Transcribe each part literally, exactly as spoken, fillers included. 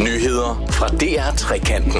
Nyheder fra D R Trekanten.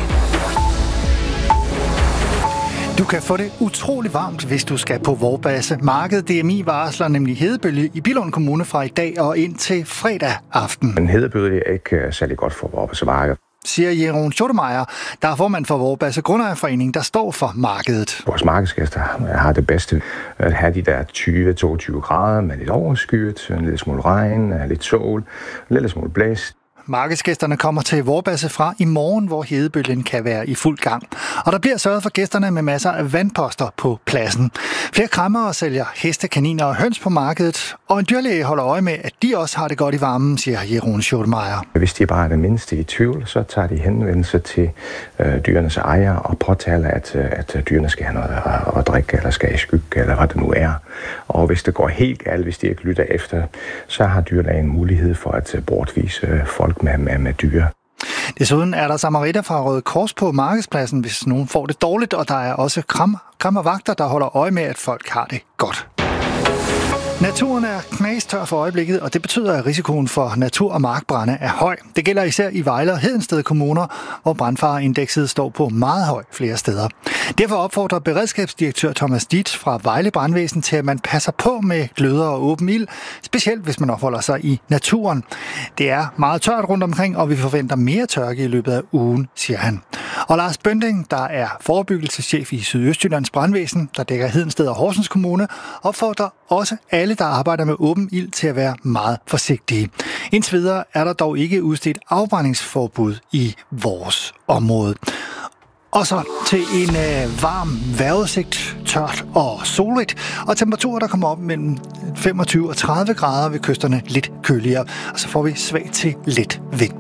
Du kan få det utrolig varmt, hvis du skal på Vorbasse Marked. D M I varsler nemlig hedebølge i Billund Kommune fra i dag og ind til fredag aften. En hedebølge er ikke særlig godt for Vorbasse Marked, siger Jeroen Schodemeyer, der er formand for Vorbasse Grundejerforening, der står for markedet. Vores markedsgæster har det bedste at have de der tyve til toogtyve grader med lidt overskyet, en lille smule regn, lidt sol, en lille smule blæst. Markedsgæsterne kommer til Vorbasse fra i morgen, hvor hedebølgen kan være i fuld gang. Og der bliver sørget for gæsterne med masser af vandposter på pladsen. Flere kræmmere sælger heste, kaniner og høns på markedet, og en dyrlæge holder øje med, at de også har det godt i varmen, siger Jeroen Schodemeyer. Hvis de bare er det mindste i tvivl, så tager de henvendelse til øh, dyrenes ejer og påtaler, at, at dyrene skal have noget at, at drikke, eller skal i skygge, eller hvad det nu er. Og hvis det går helt galt, hvis de ikke lytter efter, så har dyrlægen mulighed for at bortvise folk med, med, med dyr. Desuden er der samaritter fra Røde Kors på markedspladsen, hvis nogen får det dårligt, og der er også kram, krammervagter, der holder øje med, at folk har det godt. Naturen er knastør for øjeblikket, og det betyder, at risikoen for natur- og markbrande er høj. Det gælder især i Vejle og Hedensted kommuner, hvor brandfareindekset står på meget høj flere steder. Derfor opfordrer beredskabsdirektør Thomas Dietz fra Vejle Brandvæsen til, at man passer på med gløder og åben ild, specielt hvis man opholder sig i naturen. Det er meget tørt rundt omkring, og vi forventer mere tørke i løbet af ugen, siger han. Og Lars Bønding, der er forebyggelseschef i Sydøstjyllands Brandvæsen, der dækker Hedensted og Horsens Kommune, opfordrer også alle, der arbejder med åben ild, til at være meget forsigtige. Indtil videre er der dog ikke udstedt afbrændingsforbud i vores område. Og så til en øh, varm vejrudsigt, tørt og soligt, og temperaturer, der kommer op mellem femogtyve og tredive grader, ved kysterne lidt køligere, og så får vi svag til lidt vind.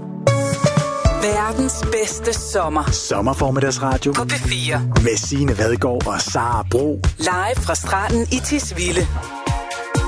Verdens bedste sommer. Sommerformiddagsradio på P fire. Med Signe Vadgaard og Sara Bro. Live fra stranden i Tisvilde.